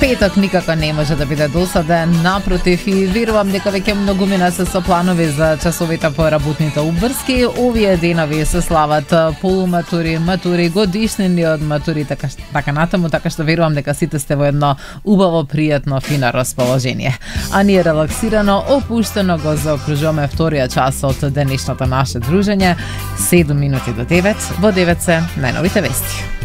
Петок никако не може да биде досаден, напротив, и верувам дека веќе многумина се со планови за часовите по работните обврски. Овие денови се слават полуматури, матури, годишнини од матури, така натаму, така што верувам дека сите сте во едно убаво, пријатно, фино расположение. А ние релаксирано, опуштено го заокружуваме вториот час од денешното наше дружење, 7 минути до 9, во 9 се најновите вести.